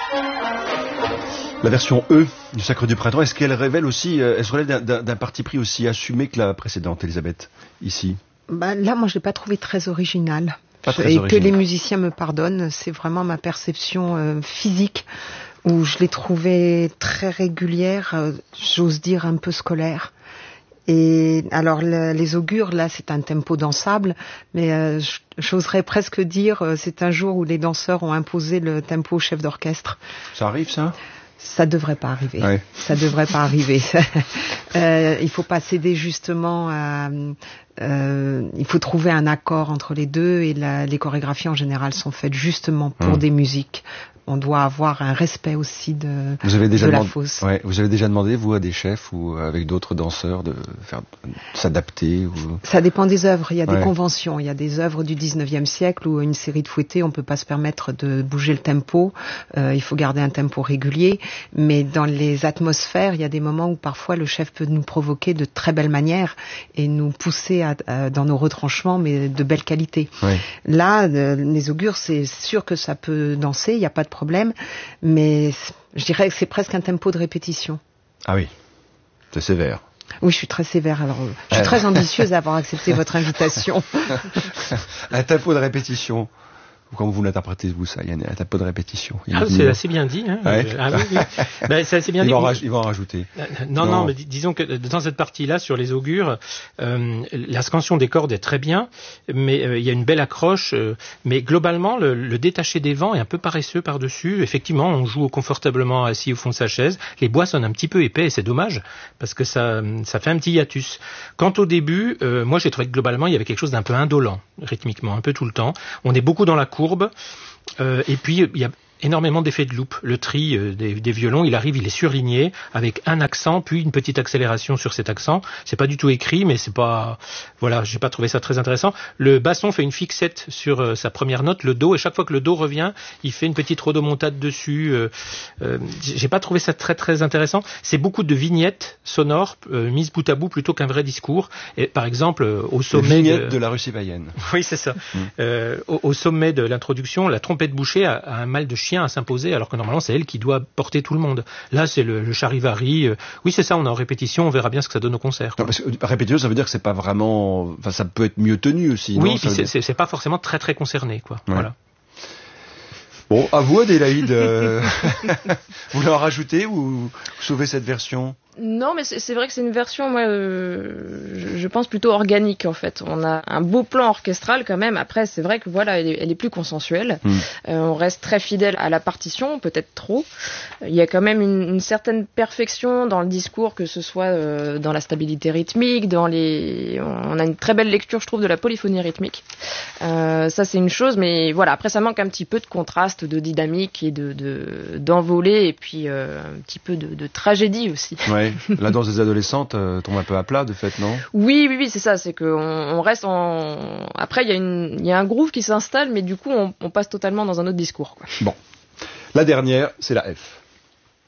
La version E du Sacre du Printemps, est-ce qu'elle révèle aussi, elle se relève d'un parti pris aussi assumé que la précédente, Elisabeth, ici? Là, moi, je l'ai pas trouvé très original. Très original. Que les musiciens me pardonnent, c'est vraiment ma perception physique, où je l'ai trouvée très régulière, j'ose dire un peu scolaire. Et alors les augures, là, c'est un tempo dansable, mais j'oserais presque dire c'est un jour où les danseurs ont imposé le tempo au chef d'orchestre. Ça arrive, ça? Ça devrait pas arriver. Ouais. Ça devrait pas arriver. Il faut pas céder justement à... il faut trouver un accord entre les deux, et les chorégraphies en général sont faites justement pour des musiques. On doit avoir un respect aussi de la fosse. Ouais, vous avez déjà demandé, vous, à des chefs ou avec d'autres danseurs de s'adapter ou... Ça dépend des œuvres. Il y a des conventions. Il y a des œuvres du 19e siècle où une série de fouettés, on peut pas se permettre de bouger le tempo. Il faut garder un tempo régulier. Mais dans les atmosphères, il y a des moments où parfois le chef peut nous provoquer de très belles manières et nous pousser dans nos retranchements, mais de belle qualité. Ouais. Là, les augures, c'est sûr que ça peut danser. Il n'y a pas de problème, mais je dirais que c'est presque un tempo de répétition. Ah oui, c'est sévère. Oui, je suis très sévère. Alors, je suis très ambitieuse d'avoir accepté votre invitation. Un tempo de répétition. Comment vous l'interprétez, vous, ça, Yann? Un tempo de répétition. C'est assez bien dit. Hein. Ouais. Oui. C'est assez bien dit. Ils vont en rajouter. Non, mais disons que dans cette partie-là, sur les augures, la scansion des cordes est très bien, mais il y a une belle accroche. Mais globalement, le détaché des vents est un peu paresseux par-dessus. Effectivement, on joue confortablement assis au fond de sa chaise. Les bois sonnent un petit peu épais, et c'est dommage, parce que ça fait un petit hiatus. Quant au début, moi j'ai trouvé que globalement, il y avait quelque chose d'un peu indolent, rythmiquement, un peu tout le temps. On est beaucoup dans la courbe, et puis il y a énormément d'effets de loupe. Le tri des violons, il arrive, il est surligné avec un accent, puis une petite accélération sur cet accent. C'est pas du tout écrit, mais c'est pas... Voilà, j'ai pas trouvé ça très intéressant. Le basson fait une fixette sur sa première note, le do, et chaque fois que le do revient, il fait une petite rodomontade dessus. J'ai pas trouvé ça très très intéressant. C'est beaucoup de vignettes sonores mises bout à bout plutôt qu'un vrai discours. Et, par exemple, au sommet de la Russie païenne. Oui, c'est ça. Au sommet de l'introduction, la trompette bouchée a un mal de chien à s'imposer, alors que normalement c'est elle qui doit porter tout le monde. Là, c'est le charivari. Oui, c'est ça, on est en répétition, on verra bien ce que ça donne au concert. Non, parce que répétition, ça veut dire que c'est pas vraiment... Enfin, ça peut être mieux tenu aussi. Oui, non, puis c'est pas forcément très très concerné, quoi. Ouais. Voilà. Bon, à vous, Adélaïde. Vous voulez en rajouter ou vous sauvez cette version? Non, mais c'est vrai que c'est une version, moi, je pense plutôt organique, en fait. On a un beau plan orchestral quand même. Après, c'est vrai que voilà, elle est plus consensuelle. On reste très fidèle à la partition, peut-être trop. Il y a quand même une certaine perfection dans le discours, que ce soit dans la stabilité rythmique, on a une très belle lecture, je trouve, de la polyphonie rythmique. Ça, c'est une chose, mais voilà. Après, ça manque un petit peu de contraste, de dynamique et d'envolée, et puis un petit peu de tragédie aussi. Ouais. La danse des adolescentes tombe un peu à plat, de fait, non? Oui, c'est ça. C'est qu'on reste en... Après, il y a un groove qui s'installe, mais du coup, on passe totalement dans un autre discours, quoi. Bon. La dernière, c'est la F.